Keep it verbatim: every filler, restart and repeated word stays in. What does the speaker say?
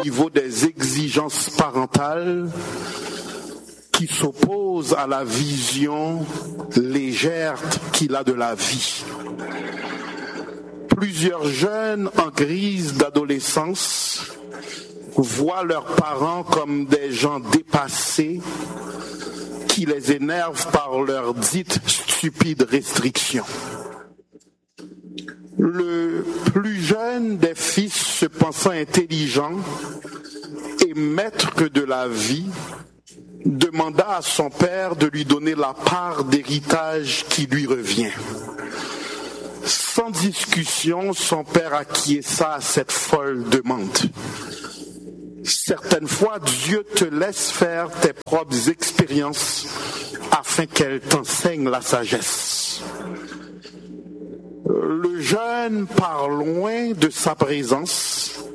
niveau des exigences parentales qui s'opposent à la vision légère qu'il a de la vie. Plusieurs jeunes en crise d'adolescence voient leurs parents comme des gens dépassés qui les énervent par leurs dites stupides restrictions. Le plus jeune des fils, se pensant intelligent et maître de la vie, demanda à son père de lui donner la part d'héritage qui lui revient. Sans discussion, son père acquiesça à cette folle demande. Certaines fois, Dieu te laisse faire tes propres expériences afin qu'elles t'enseignent la sagesse. Le jeune part loin de sa présence